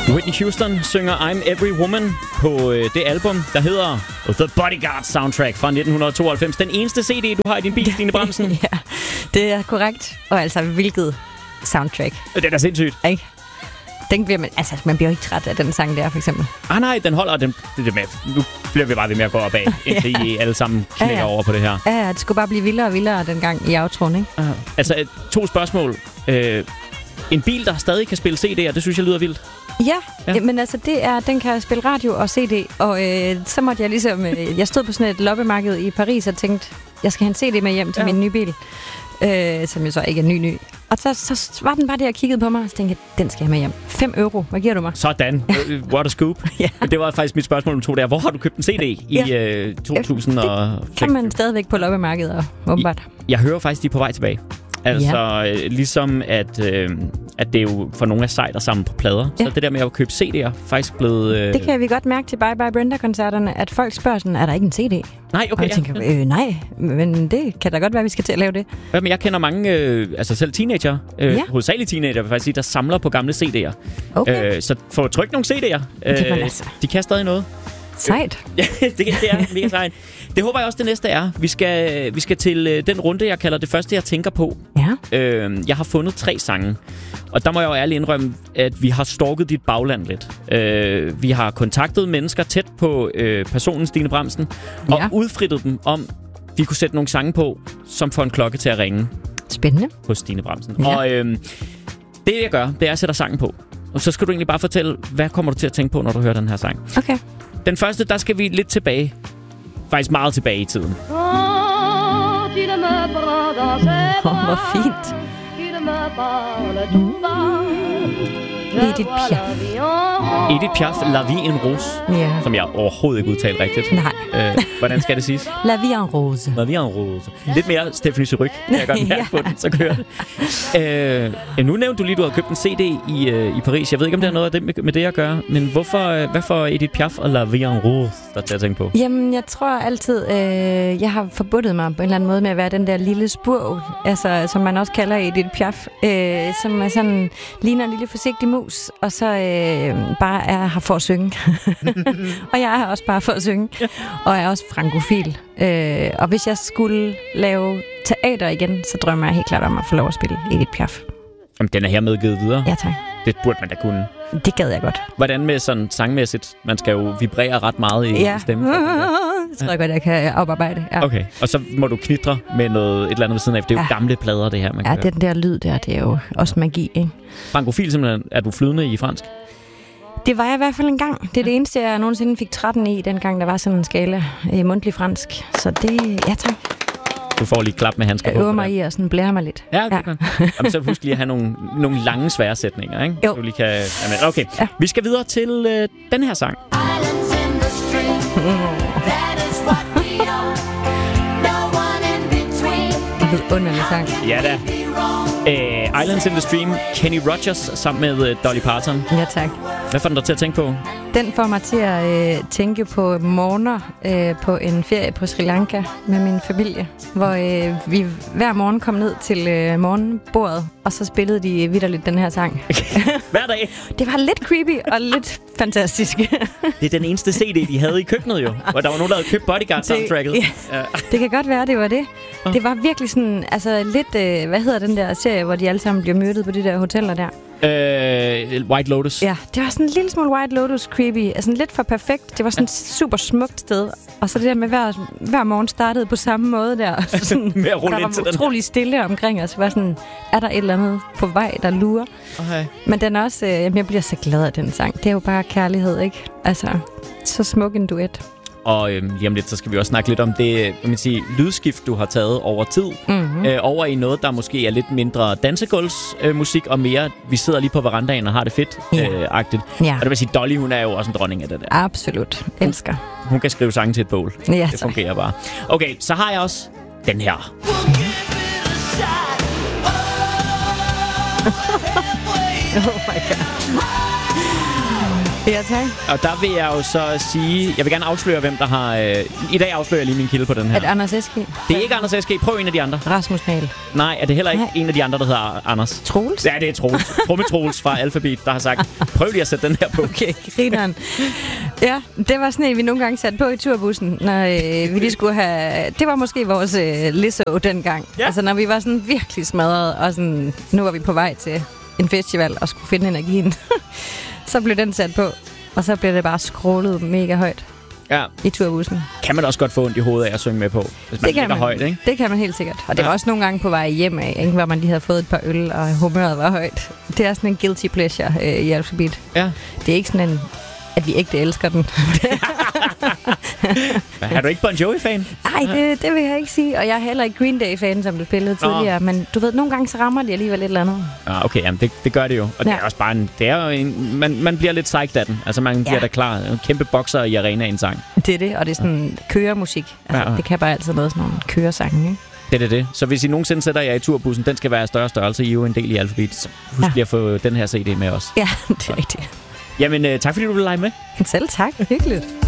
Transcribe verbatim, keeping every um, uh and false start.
Whitney Houston synger I'm Every Woman på øh, det album, der hedder The Bodyguard Soundtrack fra nitten tooghalvfems. Den eneste C D, du har i din bil, Stine Bramsen. Ja, det er korrekt. Og altså, hvilket soundtrack. Det er da sindssygt. Ikke? Den bliver man, altså, man bliver jo ikke træt af den sang der, for eksempel. Ah nej, den holder den, det, det med. Nu bliver vi bare ved med at gå opad, indtil I alle sammen knækker ja, ja. over på det her. Ja, ja, det skulle bare blive vildere og vildere dengang i outroen, ikke? Uh, altså, to spørgsmål. Uh, en bil, der stadig kan spille C D'er, det synes jeg lyder vildt. Ja, ja, men altså det er, den kan spille radio og C D, og øh, så måtte jeg ligesom, øh, jeg stod på sådan et loppemarked i Paris og tænkte, jeg skal have en C D med hjem til ja. min nye bil, øh, som jo så ikke er ny ny. Og så, så var den bare der og kiggede på mig, og så tænkte jeg, den skal jeg med hjem. fem euro, hvad giver du mig? Sådan, what a scoop. Ja. Det var faktisk mit spørgsmål om to der. Hvor har du købt en C D i ja. øh, to tusind og seks? Det kan man stadigvæk på loppemarkedet, og åbenbart. Jeg, jeg hører faktisk, de er på vej tilbage. Altså, ja. øh, ligesom at, øh, at det er jo for nogle af sejt at samle på plader. Ja. Så det der med at købe C D'er faktisk blevet... Øh... Det kan vi godt mærke til Bye Bye Brenda-koncerterne, at folk spørger sådan, er der ikke en C D? Nej, okay. Og jeg tænker, øh, nej, men det kan da godt være, at vi skal til at lave det. Ja, men jeg kender mange, øh, altså selv teenager, øh, ja. hovedsageligt teenager, vil faktisk sige, der samler på gamle C D'er. Okay. Øh, så for at trykke nogle C D'er, øh, altså. de kan stadig noget. Sejt. Ja, det, det er mega sejt. Det håber jeg også, det næste er. Vi skal, vi skal til øh, den runde, jeg kalder det første, jeg tænker på. Ja. Øh, jeg har fundet tre sange. Og der må jeg jo ærligt indrømme, at vi har stalket dit bagland lidt. Øh, vi har kontaktet mennesker tæt på øh, personen Stine Bramsen, og ja. udfrittet dem om, vi kunne sætte nogle sange på, som får en klokke til at ringe. Spændende. Hos Stine Bramsen. Ja. Og øh, det, jeg gør, det er, at jeg sætter sangen på. Og så skal du egentlig bare fortælle, hvad kommer du til at tænke på, når du hører den her sang? Okay. Den første, der skal vi lidt tilbage. Faktisk meget tilbage i tiden. Åh, oh, hvor fint. Edith Piaf. Edith Piaf, La Vie en Rose. Ja. Som jeg overhovedet ikke udtalte rigtigt. Nej. Øh, hvordan skal det siges? La Vie en Rose. La Vie en Rose. Lidt mere Stephanie Suryk. Jeg gør den her på den, så kører det. Øh, nu nævnte du lige, du har købt en C D i, øh, i Paris. Jeg ved ikke, om det har noget af det med, med det at gøre. Men hvorfor, hvad for Edith Piaf og La Vie en Rose, der er til at tænke på? Jamen, jeg tror altid, øh, jeg har forbundet mig på en eller anden måde med at være den der lille spurv, altså, som man også kalder Edith Piaf, øh, som er sådan, ligner en lille forsigtig mus, og så øh, bare er her for at synge. Og jeg er her også bare for at synge, og er også frankofil. Øh, og hvis jeg skulle lave teater igen, så drømmer jeg helt klart om at få lov at spille Edith Piaf. Jamen, den er her medgivet videre. Ja, tak. Det burde man da kunne. Det gad jeg godt. Hvordan med sådan sangmæssigt? Man skal jo vibrere ret meget i ja. stemmen. Det tror jeg godt, jeg kan oparbejde. Ja. Okay, og så må du knitre med noget, et eller andet ved siden af. Det er jo ja. gamle plader, det her, man Ja, kan den der lyd der, det er jo også magi, ikke? Frankofil simpelthen. Er du flydende i fransk? Det var jeg i hvert fald en gang. Det er det eneste, jeg nogensinde fik tretten i, dengang der var sådan en skala i mundtlig fransk. Så det, ja tak. Du får lige klap med handsker på. Jeg øver mig i og sådan blære mig lidt. Ja, okay. Ja. Jamen, så husk lige at have nogle, nogle lange svære sætninger, ikke? Jo. Du lige kan... Okay, ja. Vi skal videre til øh, den her sang. Underlig sang. Ja da. Uh, Islands in the Stream, Kenny Rogers sammen med uh, Dolly Parton. Ja, tak. Hvad får den dig til at tænke på? Den får mig til at øh, tænke på morgener øh, på en ferie på Sri Lanka med min familie, hvor øh, vi hver morgen kom ned til øh, morgenbordet, og så spillede de vitterligt den her sang. Hver dag? Det var lidt creepy og lidt fantastisk. Det er den eneste C D, de havde i køkkenet jo, hvor der var nogen, der havde købt Bodyguard-soundtracket. Ja. Det kan godt være, det var det. Det var virkelig sådan, altså lidt, øh, hvad hedder den der serie, hvor de alle sammen bliver myrdet på de der hoteller der? Uh, White Lotus. Ja, det var sådan en lille smule White Lotus creepy. Altså lidt for perfekt. Det var sådan et super smukt sted. Og så det der med hver, hver morgen startede på samme måde der. Sådan, med at rulle der ind til var utrolig den. Stille omkring os. Var sådan, er der et eller andet på vej, der lurer? Okay. Men den er også, øh, jeg bliver så glad af den sang. Det er jo bare kærlighed, ikke? Altså, så smuk en duet. Og øhm, lige om lidt, så skal vi også snakke lidt om det, kan man sige, lydskift, du har taget over tid. Mm-hmm. Øh, over i noget, der måske er lidt mindre dansegulvsmusik, øh, og mere, vi sidder lige på verandaen og har det fedt-agtigt. Ja. Ja. Og det vil sige, Dolly, hun er jo også en dronning af det der. Absolut. Elsker. Hun, hun kan skrive sange til et bål. Ja, det fungerer bare. Okay, så har jeg også den her. Oh my god. Ja, tak. Og der vil jeg jo så sige... Jeg vil gerne afsløre, hvem der har... Øh, I dag afslører jeg lige min kilde på den her. Er det Anders S G? Det er ikke Anders S G. Prøv en af de andre. Rasmus Nahl. Nej, er det heller ikke Nej. en af de andre, der hedder Anders? Troels? Ja, det er Troels. Trumme Troels fra Alphabet, der har sagt, prøv lige at sætte den her på. Okay, grineren. Ja, det var sådan en, vi nogle gange satte på i turbussen, når øh, vi lige skulle have... Det var måske vores øh, Lizzo dengang. Ja. Altså, når vi var sådan virkelig smadret, og sådan, nu var vi på vej til en festival og skulle finde energien. Så blev den sat på, og så blev det bare scrollet mega højt Ja. i turbussen. Kan man også godt få ondt i hovedet af at synge med på, hvis man Det kan ligger man, højt, ikke? det kan man helt sikkert. Og det Ja. var også nogle gange på vej hjem af, ikke? Hvor man lige havde fået et par øl, og humøret var højt. Det er sådan en guilty pleasure øh, i Alphabet. Ja. Det er ikke sådan en, at vi ægte elsker den. Er du ikke Bon Jovi-fan? Nej, det, det vil jeg ikke sige. Og jeg er heller ikke Green Day-fan, som du spillede tidligere. Men du ved, nogle gange så rammer de alligevel et eller andet. Ah, okay, jamen det, det gør det jo. Og ja. Det er også bare en... Det er jo en man, man bliver lidt psyched af den. Altså, man bliver Ja. da klar. En kæmpe bokser i arenaen sang. Det er det, og det er sådan køremusik. Altså, Ja. det kan bare altid noget sådan nogle køresange, ikke? Det er det, det. Så hvis I nogensinde sætter jer i turbussen, den skal være af større størrelse. I er jo en del i Alphabet. Så husk Ja. lige at få den her C D med os. Ja, det er rigtigt. Jamen, øh, tak fordi du ville lege med. Selv tak. Hyggeligt.